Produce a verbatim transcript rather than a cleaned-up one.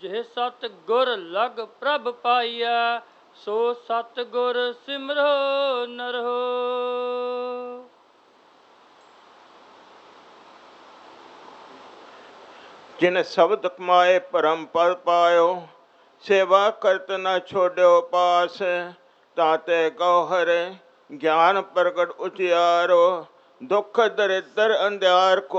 ਜੇ ਸਤ ਗੁਰ ਲਗ ਪ੍ਰਭ ਪਾਈਐ, ਸੋ ਸਤ ਗੁਰ ਸਿਮਰੋ ਨਰੋ। ਜਿਨ ਸ਼ਬਦ ਕਮਾਏ ਭਰਮ ਪਦ ਪਾਇਓ, ਸੇਵਾ ਕਰਤ ਨ ਛੋੜਿਓ ਪਾਸ। ਤਾਤੇ ਗੌਹਰ ਗਿਆਨ ਪ੍ਰਗਟ ਉਚਿਆਰੋ, ਦੁਖ ਦਰਿਦਰ ਅੰਧਿਆਰ ਕੋ